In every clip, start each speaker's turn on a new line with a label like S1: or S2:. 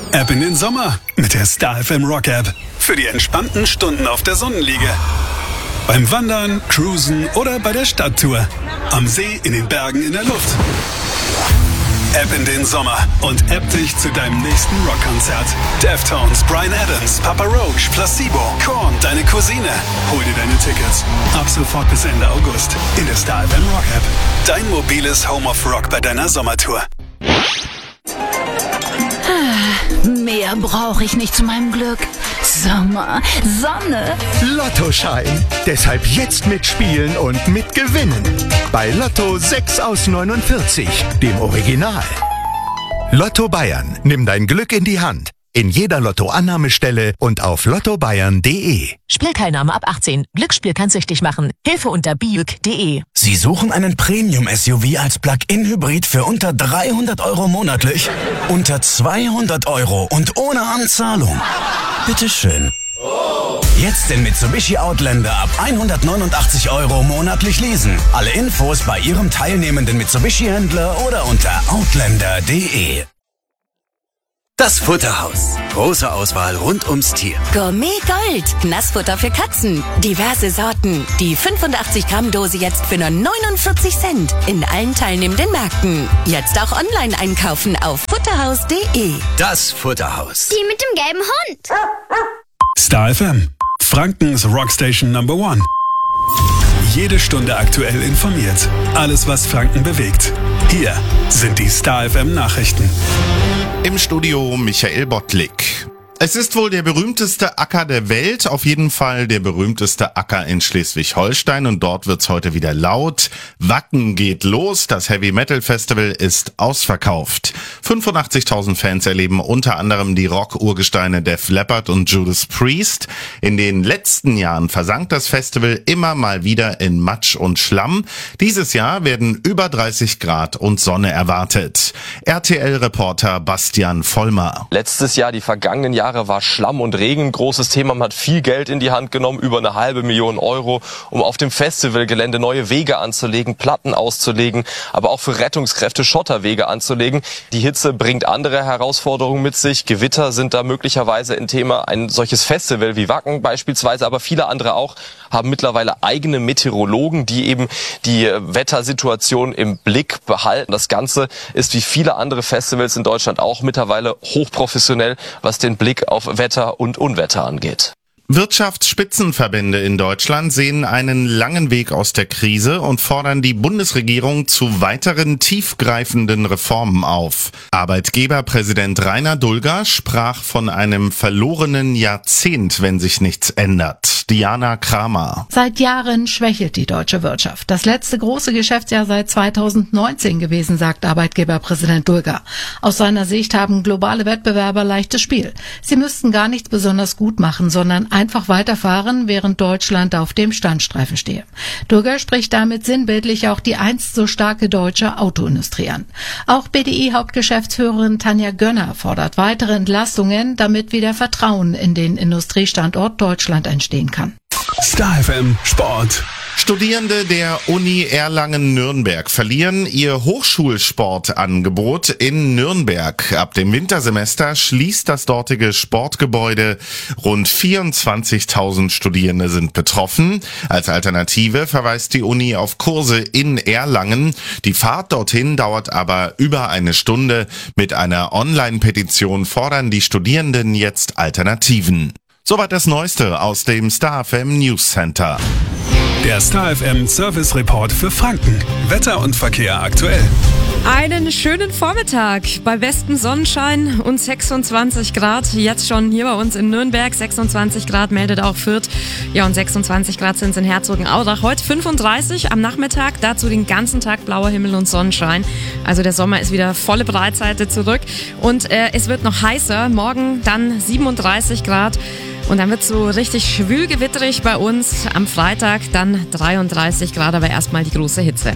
S1: Ab in den Sommer mit der Star FM Rock App. Für die entspannten Stunden auf der Sonnenliege. Beim Wandern, Cruisen oder bei der Stadttour. Am See, in den Bergen, in der Luft. Ab in den Sommer und app dich zu deinem nächsten Rockkonzert. Deftones, Bryan Adams, Papa Roach, Placebo, Korn, deine Cousine. Hol dir deine Tickets. Ab sofort bis Ende August in der Star FM Rock App. Dein mobiles Home of Rock bei deiner Sommertour.
S2: Mehr brauche ich nicht zu meinem Glück. Sommer, Sonne.
S3: Lottoschein. Deshalb jetzt mitspielen und mitgewinnen. Bei Lotto 6 aus 49, dem Original. Lotto Bayern. Nimm dein Glück in die Hand. In jeder Lotto-Annahmestelle und auf lottobayern.de.
S4: Spielteilnahme ab 18. Glücksspiel kann süchtig machen. Hilfe unter biüg.de.
S5: Sie suchen einen Premium-SUV als Plug-in-Hybrid für unter 300 € monatlich? Unter 200 € und ohne Anzahlung? Bitteschön. Jetzt den Mitsubishi Outlander ab 189 € monatlich leasen. Alle Infos bei Ihrem teilnehmenden Mitsubishi-Händler oder unter outlander.de.
S6: Das Futterhaus. Große Auswahl rund ums Tier.
S7: Gourmet Gold. Nassfutter für Katzen. Diverse Sorten. Die 85 Gramm Dose jetzt für nur 49 Cent. In allen teilnehmenden Märkten. Jetzt auch online einkaufen auf futterhaus.de.
S6: Das Futterhaus.
S8: Die mit dem gelben Hund.
S1: Star FM. Frankens Rockstation Number 1. Jede Stunde aktuell informiert. Alles, was Franken bewegt. Hier sind die Star FM Nachrichten.
S9: Im Studio Michael Bottlik. Es ist wohl der berühmteste Acker der Welt, auf jeden Fall der berühmteste Acker in Schleswig-Holstein und dort wird's heute wieder laut. Wacken geht los, das Heavy Metal Festival ist ausverkauft. 85.000 Fans erleben unter anderem die Rock-Urgesteine Def Leppard und Judas Priest. In den letzten Jahren versank das Festival immer mal wieder in Matsch und Schlamm. Dieses Jahr werden über 30 Grad und Sonne erwartet. RTL-Reporter Bastian Vollmer.
S10: Letztes Jahr, die vergangenen Jahre, war Schlamm und Regen ein großes Thema. Man hat viel Geld in die Hand genommen, über 500.000 €, um auf dem Festivalgelände neue Wege anzulegen, Platten auszulegen, aber auch für Rettungskräfte Schotterwege anzulegen. Die Hitze bringt andere Herausforderungen mit sich. Gewitter sind da möglicherweise ein Thema. Ein solches Festival wie Wacken beispielsweise, aber viele andere auch, haben mittlerweile eigene Meteorologen, die eben die Wettersituation im Blick behalten. Das Ganze ist wie viele andere Festivals in Deutschland auch mittlerweile hochprofessionell, was den Blick auf Wetter und Unwetter angeht.
S9: Wirtschaftsspitzenverbände in Deutschland sehen einen langen Weg aus der Krise und fordern die Bundesregierung zu weiteren tiefgreifenden Reformen auf. Arbeitgeberpräsident Rainer Dulger sprach von einem verlorenen Jahrzehnt, wenn sich nichts ändert. Diana Kramer.
S11: Seit Jahren schwächelt die deutsche Wirtschaft. Das letzte große Geschäftsjahr sei 2019 gewesen, sagt Arbeitgeberpräsident Dulger. Aus seiner Sicht haben globale Wettbewerber leichtes Spiel. Sie müssten gar nichts besonders gut machen, sondern einfach weiterfahren, während Deutschland auf dem Standstreifen stehe. Dulger spricht damit sinnbildlich auch die einst so starke deutsche Autoindustrie an. Auch BDI-Hauptgeschäftsführerin Tanja Gönner fordert weitere Entlastungen, damit wieder Vertrauen in den Industriestandort Deutschland entstehen kann.
S1: Star FM Sport.
S9: Studierende der Uni Erlangen-Nürnberg verlieren ihr Hochschulsportangebot in Nürnberg. Ab dem Wintersemester schließt das dortige Sportgebäude. Rund 24.000 Studierende sind betroffen. Als Alternative verweist die Uni auf Kurse in Erlangen. Die Fahrt dorthin dauert aber über eine Stunde. Mit einer Online-Petition fordern die Studierenden jetzt Alternativen. Soweit das Neueste aus dem Star FM News Center.
S1: Der Star FM Service Report für Franken. Wetter und Verkehr aktuell.
S12: Einen schönen Vormittag bei bestem Sonnenschein und 26 Grad. Jetzt schon hier bei uns in Nürnberg. 26 Grad meldet auch Fürth. Ja, und 26 Grad sind es in Herzogenaurach. Heute 35 am Nachmittag. Dazu den ganzen Tag blauer Himmel und Sonnenschein. Also der Sommer ist wieder volle Breitseite zurück. Und es wird noch heißer. Morgen dann 37 Grad. Und dann wird es so richtig schwül-gewitterig bei uns. Am Freitag dann 33 Grad, aber erstmal die große Hitze.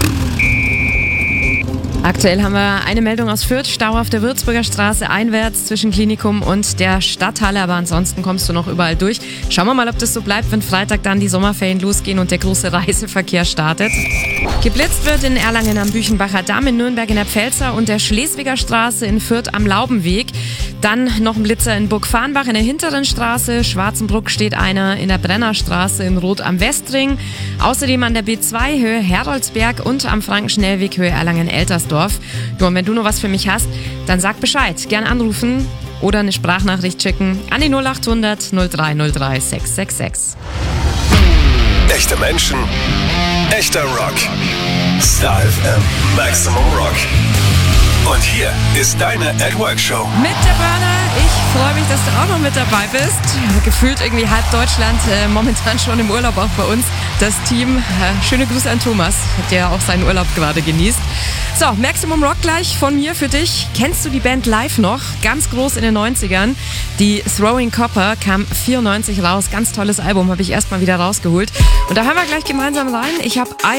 S12: Aktuell haben wir eine Meldung aus Fürth, Stau auf der Würzburger Straße einwärts zwischen Klinikum und der Stadthalle, aber ansonsten kommst du noch überall durch. Schauen wir mal, ob das so bleibt, wenn Freitag dann die Sommerferien losgehen und der große Reiseverkehr startet. Geblitzt wird in Erlangen am Büchenbacher Damm, in Nürnberg in der Pfälzer und der Schleswiger Straße in Fürth am Laubenweg. Dann noch ein Blitzer in Burgfarnbach in der hinteren Straße. Schwarzenbruck steht einer in der Brennerstraße in Rot am Westring. Außerdem an der B2 Höhe Heroldsberg und am Frankenschnellweg Höhe Erlangen-Eltersdorf. Ja, und wenn du noch was für mich hast, dann sag Bescheid. Gern anrufen oder eine Sprachnachricht schicken an die 0800 0303 666.
S1: Echte Menschen, echter Rock. Star FM Maximum Rock. Und hier ist deine At Work Show.
S12: Mit der Burner. Ich freue mich, dass du auch noch mit dabei bist. Gefühlt irgendwie halb Deutschland, momentan schon im Urlaub auch bei uns. Das Team, schöne Grüße an Thomas, der auch seinen Urlaub gerade genießt. So, Maximum Rock gleich von mir für dich. Kennst du die Band live noch? Ganz groß in den 90ern. Die Throwing Copper kam 94 raus. Ganz tolles Album, habe ich erstmal wieder rausgeholt. Und da hören wir gleich gemeinsam rein. Ich habe